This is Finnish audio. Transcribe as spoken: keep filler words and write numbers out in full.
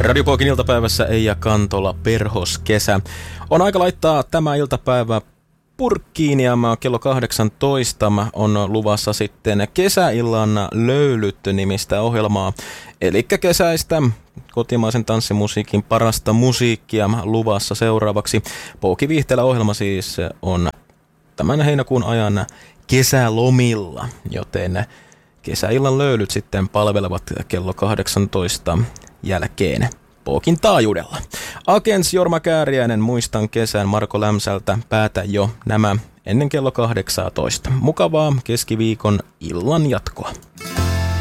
Radio Pokin iltapäivässä Eija Kantola, Perhoskesä. On aika laittaa tämä iltapäivä purkkiin ja kello kahdeksantoista on luvassa sitten kesäillan löylyt-nimistä ohjelmaa. Eli kesäistä kotimaisen tanssimusiikin parasta musiikkia luvassa seuraavaksi. Pouki Viihtelä ohjelma siis on tämän heinäkuun ajan kesälomilla, joten kesäillan löylyt sitten palvelevat kello kahdeksantoista jälkeen Poukin taajuudella. Agents Jorma Kääriäinen, Muistan kesän, Marko Lämsältä, Päätä jo nämä ennen kello kahdeksantoista. Mukavaa keskiviikon illan jatkoa.